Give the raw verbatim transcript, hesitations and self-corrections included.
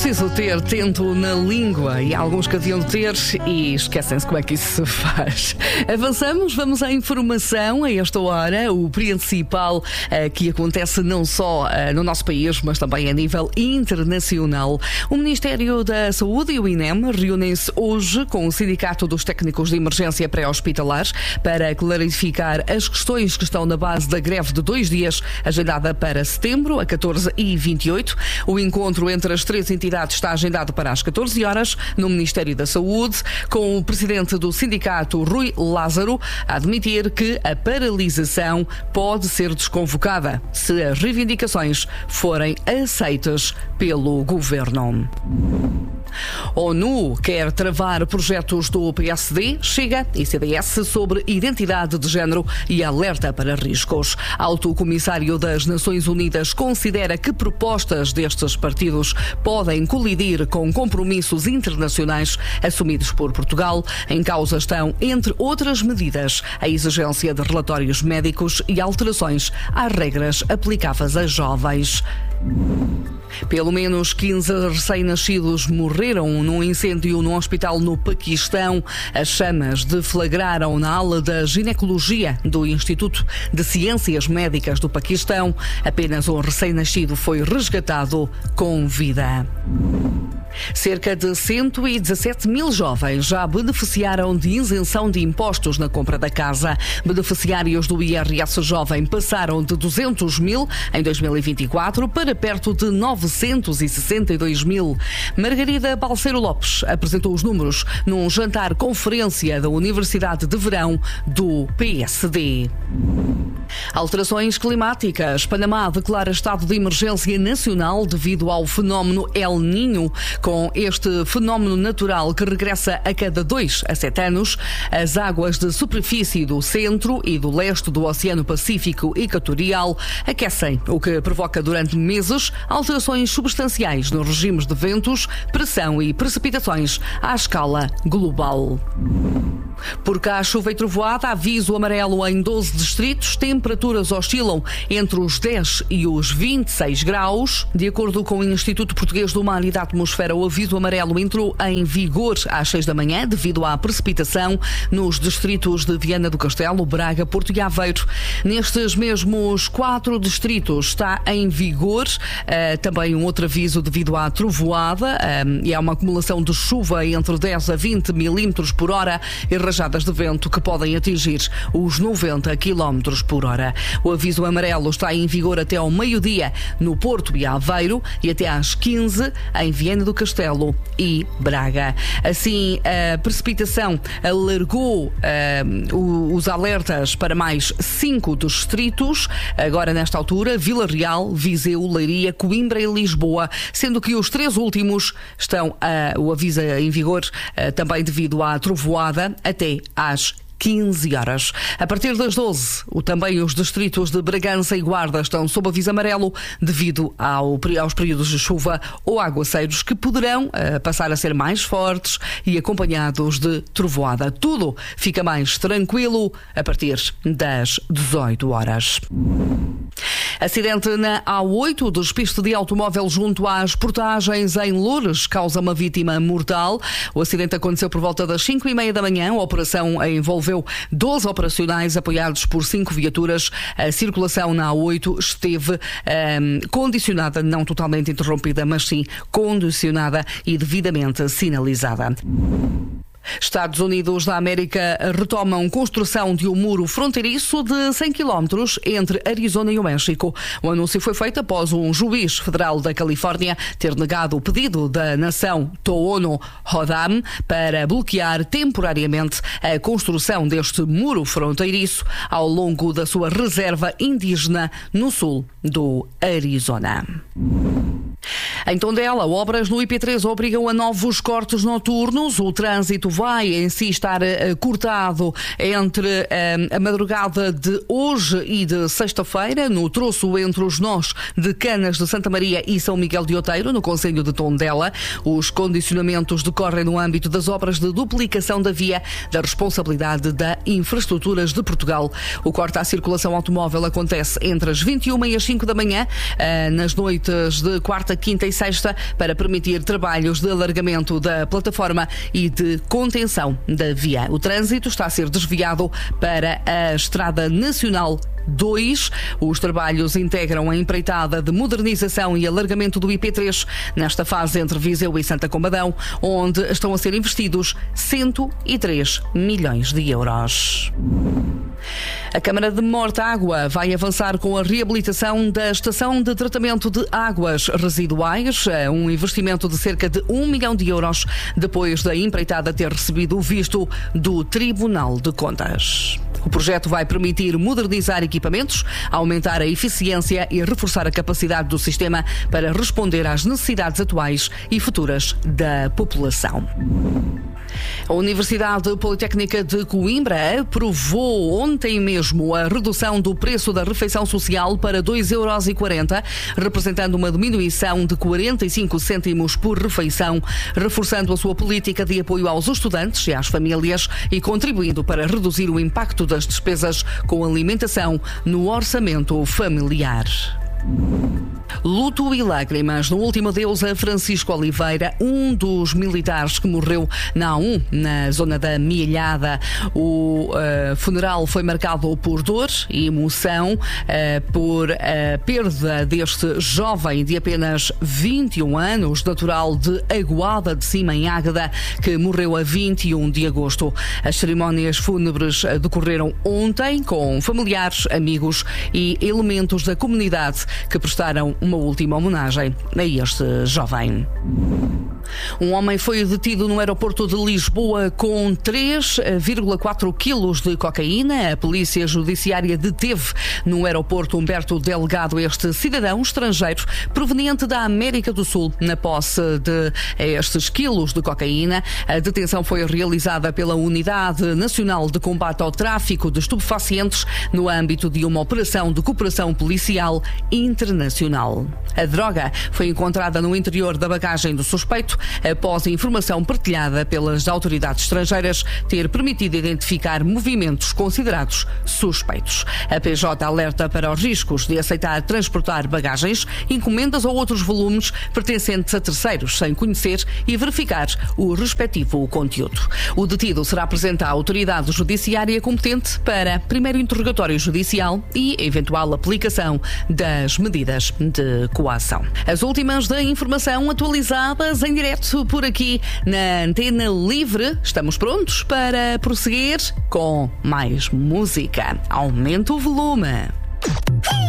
Preciso ter tento na língua e alguns que haviam de ter e esquecem-se como é que isso se faz. Avançamos, vamos à informação a esta hora, o principal uh, que acontece não só uh, no nosso país, mas também a nível internacional. O Ministério da Saúde e o INEM reúnem-se hoje com o Sindicato dos Técnicos de Emergência Pré-Hospitalares para clarificar as questões que estão na base da greve de dois dias, agendada para setembro, a catorze e vinte e oito. O encontro entre as três entidades está agendado para as catorze horas no Ministério da Saúde, com o presidente do sindicato, Rui Lázaro, a admitir que a paralisação pode ser desconvocada se as reivindicações forem aceitas pelo governo. ONU quer travar projetos do P S D, Chega e C D S sobre identidade de género e alerta para riscos. Alto Comissário das Nações Unidas considera que propostas destes partidos podem colidir com compromissos internacionais assumidos por Portugal. Em causa estão, entre outras medidas, a exigência de relatórios médicos e alterações às regras aplicáveis a jovens. Pelo menos quinze recém-nascidos morreram num incêndio num hospital no Paquistão. As chamas deflagraram na ala da ginecologia do Instituto de Ciências Médicas do Paquistão. Apenas um recém-nascido foi resgatado com vida. Cerca de cento e dezassete mil jovens já beneficiaram de isenção de impostos na compra da casa. Beneficiários do I R S Jovem passaram de duzentos mil em dois mil e vinte e quatro para perto de novecentos e sessenta e dois mil. Margarida Balseiro Lopes apresentou os números num jantar-conferência da Universidade de Verão do P S D. Alterações climáticas. Panamá declara estado de emergência nacional devido ao fenómeno El Niño. Com este fenómeno natural que regressa a cada dois a sete anos, as águas de superfície do centro e do leste do Oceano Pacífico Equatorial aquecem, o que provoca durante meses alterações substanciais nos regimes de ventos, pressão e precipitações à escala global. Por cá, chuva e trovoada, aviso amarelo em doze distritos, temperaturas oscilam entre os dez e os vinte e seis graus. De acordo com o Instituto Português do Mar e da Atmosfera, o aviso amarelo entrou em vigor às seis da manhã devido à precipitação nos distritos de Viana do Castelo, Braga, Porto e Aveiro. Nestes mesmos quatro distritos está em vigor uh, também um outro aviso devido à trovoada uh, e há uma acumulação de chuva entre dez a vinte milímetros por hora e rajadas de vento que podem atingir os noventa quilómetros por hora. O aviso amarelo está em vigor até ao meio-dia no Porto e Aveiro e até às quinze em Viana do Castelo e Braga. Assim, a precipitação alargou uh, os alertas para mais cinco distritos, agora nesta altura, Vila Real, Viseu, Leiria, Coimbra e Lisboa, sendo que os três últimos estão, uh, o aviso em vigor uh, também devido à trovoada até às quinze horas. A partir das doze, o, também os distritos de Bragança e Guarda estão sob aviso amarelo devido ao, aos períodos de chuva ou aguaceiros que poderão uh, passar a ser mais fortes e acompanhados de trovoada. Tudo fica mais tranquilo a partir das dezoito horas. Acidente na A oito, despiste de automóvel junto às portagens em Loures, causa uma vítima mortal. O acidente aconteceu por volta das cinco e meia da manhã. A operação envolveu doze operacionais apoiados por cinco viaturas. A circulação na A oito esteve um, condicionada, não totalmente interrompida, mas sim condicionada e devidamente sinalizada. Estados Unidos da América retomam construção de um muro fronteiriço de cem quilómetros entre Arizona e o México. O anúncio foi feito após um juiz federal da Califórnia ter negado o pedido da nação Tohono O'odham para bloquear temporariamente a construção deste muro fronteiriço ao longo da sua reserva indígena no sul do Arizona. Em Tondela, obras no I P três obrigam a novos cortes noturnos. O trânsito vai em si estar uh, cortado entre uh, a madrugada de hoje e de sexta-feira, no troço entre os nós de Canas de Santa Maria e São Miguel de Outeiro, no concelho de Tondela. Os condicionamentos decorrem no âmbito das obras de duplicação da via da responsabilidade da Infraestruturas de Portugal. O corte à circulação automóvel acontece entre as vinte e uma e as cinco da manhã, uh, nas noites de quarta quarta, quinta e sexta para permitir trabalhos de alargamento da plataforma e de contenção da via. O trânsito está a ser desviado para a Estrada Nacional dois. Os trabalhos integram a empreitada de modernização e alargamento do I P três nesta fase entre Viseu e Santa Combadão, onde estão a ser investidos cento e três milhões de euros. A Câmara de Mortágua vai avançar com a reabilitação da estação de tratamento de águas residuais, um investimento de cerca de um milhão de euros, depois da empreitada ter recebido o visto do Tribunal de Contas. O projeto vai permitir modernizar equipamentos, aumentar a eficiência e reforçar a capacidade do sistema para responder às necessidades atuais e futuras da população. A Universidade Politécnica de Coimbra aprovou ontem mesmo a redução do preço da refeição social para dois euros e quarenta, representando uma diminuição de quarenta e cinco cêntimos por refeição, reforçando a sua política de apoio aos estudantes e às famílias e contribuindo para reduzir o impacto das despesas com alimentação no orçamento familiar. Luto e lágrimas no último adeus a Francisco Oliveira, um dos militares que morreu na A um, na zona da Milhada. O uh, funeral foi marcado por dor e emoção, uh, por a perda deste jovem de apenas vinte e um anos, natural de Aguada de Cima, em Águeda, que morreu a vinte e um de agosto. As cerimónias fúnebres decorreram ontem com familiares, amigos e elementos da comunidade que prestaram uma última homenagem a este jovem. Um homem foi detido no aeroporto de Lisboa com três vírgula quatro quilos de cocaína. A polícia judiciária deteve no aeroporto Humberto Delgado este cidadão estrangeiro proveniente da América do Sul na posse de estes quilos de cocaína. A detenção foi realizada pela Unidade Nacional de Combate ao Tráfico de Estupefacientes no âmbito de uma operação de cooperação policial internacional. A droga foi encontrada no interior da bagagem do suspeito após a informação partilhada pelas autoridades estrangeiras ter permitido identificar movimentos considerados suspeitos. A P J alerta para os riscos de aceitar transportar bagagens, encomendas ou outros volumes pertencentes a terceiros sem conhecer e verificar o respectivo conteúdo. O detido será apresentado à autoridade judiciária competente para primeiro interrogatório judicial e eventual aplicação das medidas de coação. As últimas da informação atualizadas em direto por aqui na Antena Livre. Estamos prontos para prosseguir com mais música. Aumenta o volume.